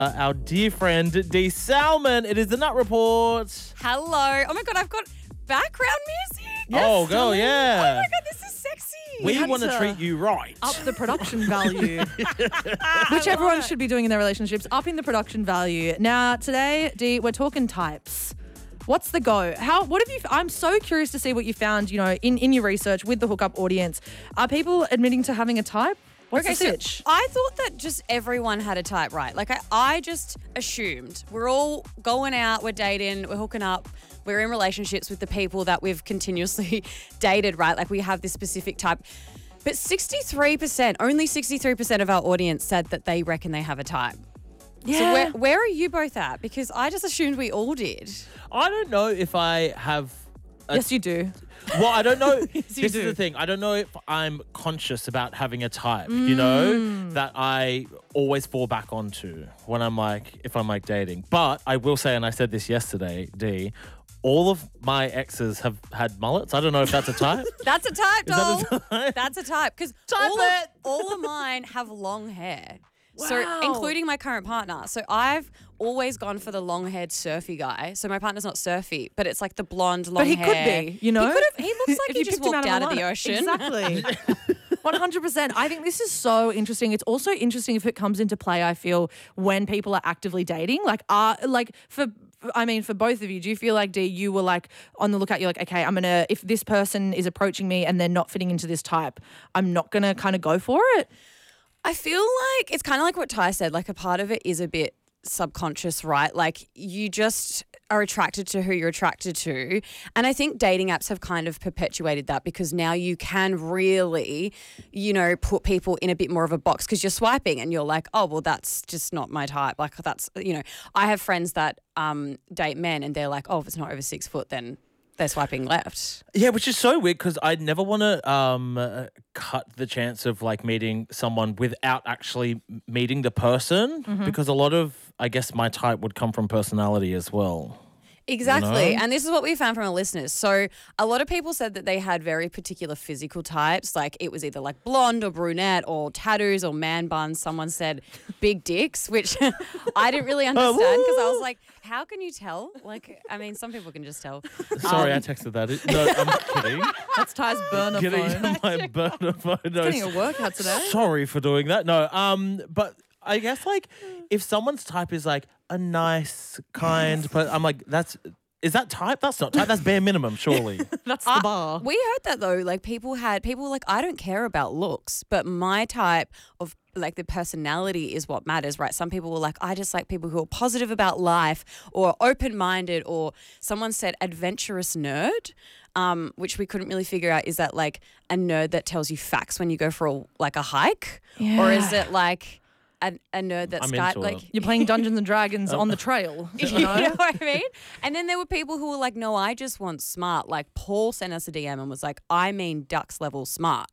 our dear friend Dee Salmon. It is the Nut Report. Hello. Oh my God, I've got background music. Oh, girl, yeah. Oh my God, this is sexy. We had want to to treat you right. Up the production value, which everyone should be doing in their relationships, upping the production value. Now, today, Dee, we're talking types. What's the go? What have you? I'm so curious to see what you found. In your research with the hookup audience, are people admitting to having a type? What's the sitch? So I thought that just everyone had a type, right? Like I just assumed we're all going out, we're dating, we're hooking up, we're in relationships with the people that we've continuously dated, right? Like we have this specific type. But only 63% of our audience said that they reckon they have a type. Yeah. So where are you both at? Because I just assumed we all did. I don't know if I have... Yes, you do. Well, I don't know. Yes, This you is do. the thing. I don't know if I'm conscious about having a type, that I always fall back onto when if I'm dating. But I will say, and I said this yesterday, Dee, all of my exes have had mullets. I don't know if that's a type. That's a type, Is doll. that a type? That's a type. Because Type it. all of mine have long hair. So, Wow. including my current partner. So, I've always gone for the long-haired surfy guy. So, my partner's not surfy, but it's like the blonde, long But he hair. could be, He looks like If he you just picked him walked out of the lineup. ocean. Exactly. 100%. I think this is so interesting. It's also interesting if it comes into play, I feel, when people are actively dating. For both of you, do you feel like, Dee, you were like on the lookout, you're like, okay, if this person is approaching me and they're not fitting into this type, I'm not going to kind of go for it? I feel like it's kind of like what Ty said, like a part of it is a bit subconscious, right? Like you just are attracted to who you're attracted to. And I think dating apps have kind of perpetuated that because now you can really, put people in a bit more of a box because you're swiping and you're like, oh, well, that's just not my type. Like that's, I have friends that date men and they're like, oh, if it's not over 6 foot, then they're swiping left. Yeah, which is so weird because I'd never want to cut the chance of meeting someone without actually meeting the person because a lot of, I guess, my type would come from personality as well. Exactly. And this is what we found from our listeners. So a lot of people said that they had very particular physical types. Like it was either like blonde or brunette or tattoos or man buns. Someone said big dicks, which I didn't really understand because I was like, how can you tell? Some people can just tell. Sorry, I texted that. No, I'm kidding. That's Ty's burner phone. My burner phone. No, Getting a workout today. sorry for doing that. No, but I guess if someone's type is a nice, kind, but I'm like, is that type? That's not type. That's bare minimum, surely. That's the bar. We heard that though. Like people were like, I don't care about looks, but my type of the personality is what matters, right? Some people were like, I just like people who are positive about life or open-minded, or someone said adventurous nerd, which we couldn't really figure out. Is that like a nerd that tells you facts when you go for a hike? Yeah. Or is it like a nerd that's I'm got into it. You're playing Dungeons and Dragons on the trail. you know what I mean? And then there were people who were like, no, I just want smart. Like Paul sent us a DM and was like, I mean ducks level smart.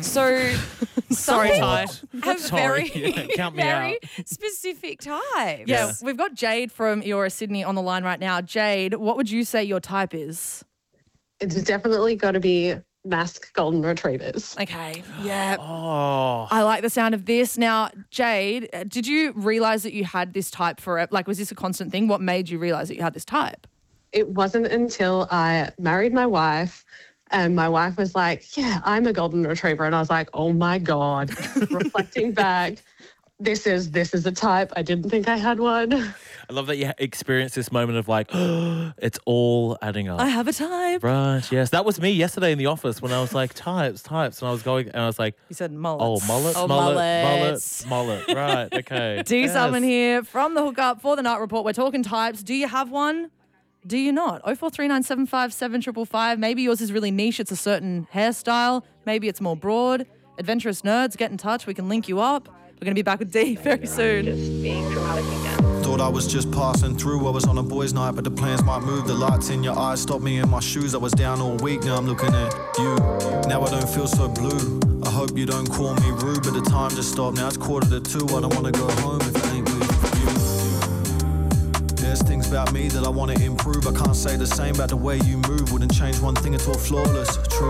So Sorry, some Ty. people have Sorry. very, Yeah, count me very out. specific types. Yeah, we've got Jade from Eora Sydney on the line right now. Jade, what would you say your type is? It's definitely got to be mask golden retrievers. Okay. Yeah. Oh. I like the sound of this. Now, Jade, did you realize that you had this type was this a constant thing? What made you realize that you had this type? It wasn't until I married my wife and my wife was like, yeah, I'm a golden retriever. And I was like, oh my God, reflecting back, this is a type. I didn't think I had one. I love that you experienced this moment of it's all adding up. I have a type. Right, yes. That was me yesterday in the office when I was like, types. And I was going, and I was like, You said oh, mullets. mullet, Oh, mullet. mullets. Right, okay. Dee Yes. Salmon here from the Hookup for the Nut Report. We're talking types. Do you have one? Do you not? 0439757555. Maybe yours is really niche. It's a certain hairstyle. Maybe it's more broad. Adventurous nerds, get in touch. We can link you up. We're going to be back with Dee very soon. Thought I was just passing through. I was on a boys' night, but the plans might move. The lights in your eyes stopped me in my shoes. I was down all week, now I'm looking at you. Now I don't feel so blue. I hope you don't call me rude, but the time just stopped. Now it's 1:45. I don't want to go home if it ain't with you. There's things about me that I want to improve. I can't say the same about the way you move. Wouldn't change one thing at all, flawless, true.